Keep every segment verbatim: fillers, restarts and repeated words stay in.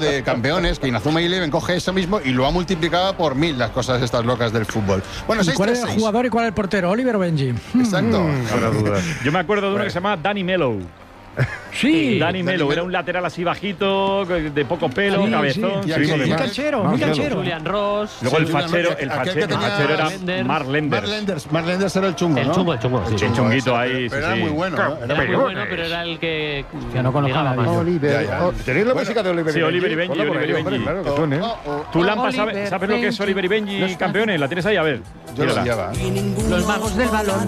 de campeones, que Inazuma Eleven coge eso mismo y lo ha multiplicado por mil, las cosas estas locas del fútbol. Bueno, ¿Y cuál es el jugador y cuál es el portero? ¿Oliver o Benji? Exacto. Mm, Yo me acuerdo de uno que se llama Danny Mello. Sí, Danny Mello era un lateral así bajito, de poco pelo, sí, cabezón. Sí, Sí, sí, sí, muy canchero, muy canchero. Julian Ross. Luego el Sí, fachero, Julian- el aquel fachero, que el tenía fachero era Lenders. Mark Lenders. Mark Lenders, Mark Lenders era el chungo, El ¿no? chungo, el chungo, sí. El chunguito ahí, Pero sí, era sí. muy bueno, ¿no? Era muy bueno, pero era el que. Que no conozco a ligaba nadie. más. Oliver. Ya, ya. Oh, ¿tenéis la Bueno, música de Oliver y sí, Benji? Oliver y Benji, Ponla por Oliver y ahí, hombre, Benji. claro, que suene. Oh, oh, Tú, Lampa, Oliver, ¿sabes, ¿sabes lo que es Oliver y Benji Benji. campeones? ¿La tienes ahí? A ver. Yo lo Mírala. odiaba. Los magos del balón.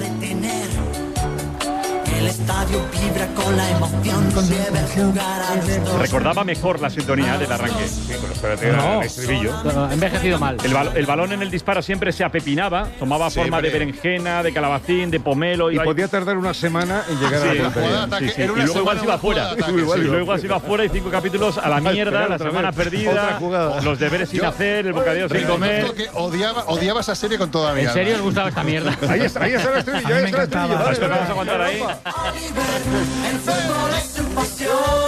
El estadio vibra con la emoción de ver jugar a los dos. Recordaba mejor la sintonía del arranque. Sí, pero espérate, No. el estribillo. No, envejecido mal. El, bal- el balón en el disparo siempre se apepinaba, tomaba Sí, forma de hombre. berenjena, de calabacín, de pomelo. Y iba- podía tardar una semana en llegar Sí, a la la portería. jugada de ataque. Sí, sí. Era Y una luego igual semana se iba una jugada fuera. de ataque, Y sí. luego igual se iba fuera y cinco capítulos a la mierda, esperar la otra semana vez. perdida, Otra jugada. los deberes sin Yo- hacer, el bocadillo sin Pero comer. yo creo que odiaba, odiaba esa serie con toda mi ¿En alma. serio os gustaba esta mierda? Ahí está, ahí está el estribillo, A mí ahí me está el estribillo. encantaba. Dale, Esto dale, vamos a aguantar ahí. El fútbol es tu pasión.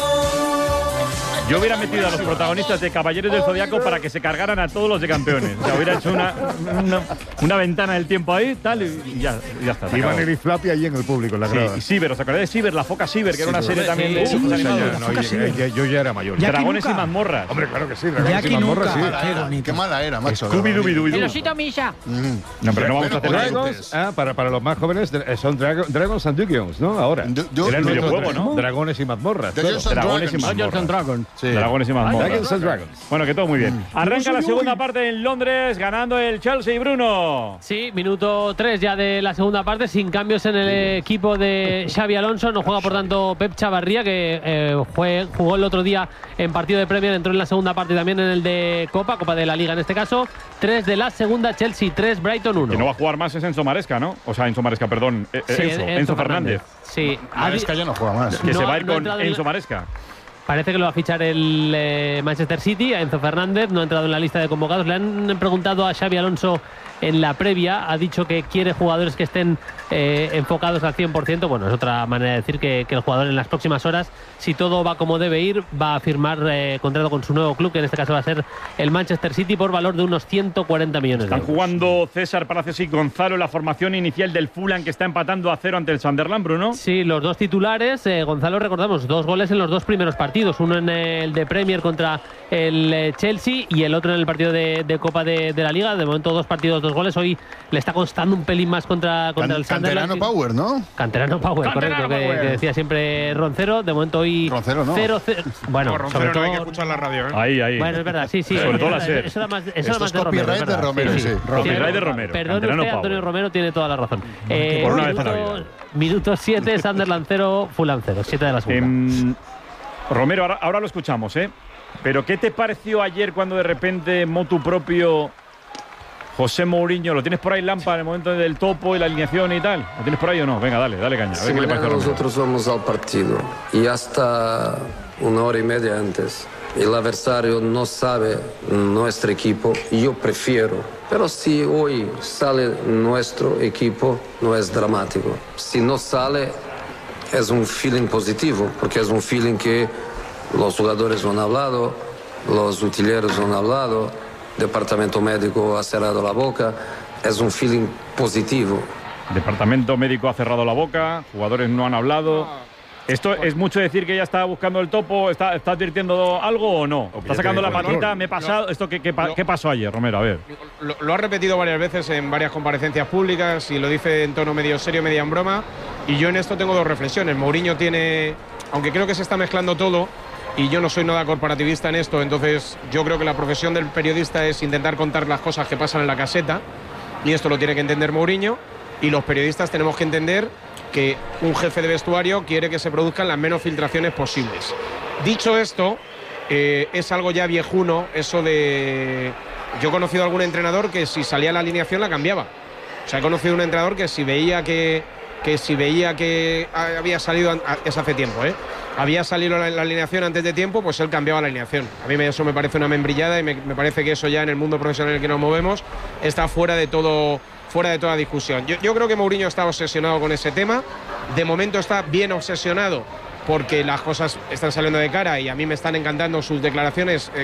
Yo hubiera metido a los protagonistas de Caballeros del Zodiaco para que se cargaran a todos los de campeones. O sea, hubiera hecho una, una, una ventana del tiempo ahí, tal, y ya, ya está. se Iba acabó. Neri Flappy allí en el público, en la Sí, grada. y Ciber, ¿os acordáis de Ciber? La foca Ciber, que era una Ciber. serie también de Sí, dibujos Esa ya, animados. no, Foca ya- Ciber. ya- yo ya era mayor. Ya- Dragones y Nuka. mazmorras. Hombre, claro que sí. Dragones Jackie y mazmorras, Nuka. sí. Qué mala Qué era, bonito. qué mala era, macho. Scooby-Doo, El osito Misha. Mm. No, pero no vamos a hacer Bueno, algo. Dragons, ah, para, para los más jóvenes, dra- son Drago- Dragons and Dungeons, ¿no? Ahora. Du- du- Era el du- videojuego, nuestro- ¿no? Dragones y mazmorras. claro. Dungeons and Dragones y Dragons. mazmorras. Dragon. Sí. Dragones y mazmorras. Dragons and Dragons. Bueno, que todo muy bien. Arranca la segunda parte en Londres, ganando el Chelsea y Bruno. Sí, minuto tres ya de la segunda parte, sin cambios en el equipo de Xabi Alonso. No juega, por tanto, Pep Chavarría, que eh, fue, jugó el otro día en partido de Premier, entró en la segunda parte y también en el de Copa, Copa de la Liga en este caso. Tres de la segunda, Chelsea tres, Brighton uno. Que no va a jugar más es Enzo Maresca, ¿no? O sea, Enzo Maresca, perdón. eh, eh, Sí, Enzo, Enzo Fernández. Sí, Maresca ya no juega más. Que No, se va a ir no ha con entrado en Enzo la- Maresca. Parece que lo va a fichar el eh, Manchester City, a Enzo Fernández, no ha entrado en la lista de convocados. Le han preguntado a Xabi Alonso en la previa, ha dicho que quiere jugadores que estén eh, enfocados al cien por ciento. Bueno, es otra manera de decir que, que el jugador en las próximas horas, si todo va como debe ir, va a firmar eh, contrato con su nuevo club, que en este caso va a ser el Manchester City, por valor de unos ciento cuarenta millones de Están euros. jugando César Palacios y Gonzalo en la formación inicial del Fulham, que está empatando a cero ante el Sunderland, Bruno. Sí, los dos titulares. eh, Gonzalo, recordamos, dos goles en los dos primeros partidos. Uno en el de Premier contra el eh, Chelsea y el otro en el partido de, de Copa de, de la Liga. De momento, dos partidos, dos goles. Hoy le está costando un pelín más contra, contra Can- el Sunderland. Canterano Power, ¿no? Canterano Power, Canterano correcto, que- Power. Que, decía siempre Roncero. De momento hoy Roncero no. cero cero. Bueno, No, Roncero sobre no todo. hay que escuchar la radio, ¿eh? Ahí, ahí. Bueno, es verdad, sí, sí. Sobre es todo la verdad, SER. Eso era más, eso Esto era más es de Romero. copyright es de verdad, Romero, sí. Copyright de Romero. Perdón Canterano usted, Antonio Power. Romero tiene toda la razón. Eh, por una vez en la minuto- vida. Minuto siete, Sunderland cero, Fulham cero. siete de la segunda. Em, Romero, ahora, ahora lo escuchamos, ¿eh? Pero ¿qué te pareció ayer cuando de repente motu propio José Mourinho, lo tienes por ahí, Lampa, en el momento del topo y la alineación y tal? ¿Lo tienes por ahí o no? Venga, dale, dale caña. A ver Si qué le parece a mañana Romero. nosotros vamos al partido y hasta una hora y media antes el adversario no sabe nuestro equipo, yo prefiero. Pero si hoy sale nuestro equipo, no es dramático. Si no sale, es un feeling positivo, porque es un feeling que los jugadores han hablado, los utileros han hablado, el departamento médico ha cerrado la boca, es un feeling positivo. Departamento médico ha cerrado la boca, jugadores no han hablado. ¿Esto es mucho decir que ya está buscando el topo? ¿Está, está advirtiendo algo o no? ¿Está sacando la patita? ¿Me he pasado? ¿Esto qué, qué, pa- qué pasó ayer, Romero? A ver. Lo, lo ha repetido varias veces en varias comparecencias públicas y lo dice en tono medio serio, media en broma. Y yo en esto tengo dos reflexiones. Mourinho tiene, aunque creo que se está mezclando todo, y yo no soy nada corporativista en esto, entonces yo creo que la profesión del periodista es intentar contar las cosas que pasan en la caseta, y esto lo tiene que entender Mourinho, y los periodistas tenemos que entender que un jefe de vestuario quiere que se produzcan las menos filtraciones posibles. Dicho esto, eh, es algo ya viejuno, eso de... Yo he conocido a algún entrenador que si salía la alineación la cambiaba. O sea, he conocido a un entrenador que si veía que, que, si veía que había salido, es hace tiempo, ¿eh? Había salido la, la alineación antes de tiempo, pues él cambiaba la alineación. A mí me, eso me parece una membrillada y me, me parece que eso ya en el mundo profesional en el que nos movemos está fuera de todo... fuera de toda discusión. Yo, yo creo que Mourinho está obsesionado con ese tema. De momento está bien obsesionado porque las cosas están saliendo de cara y a mí me están encantando sus declaraciones, eh,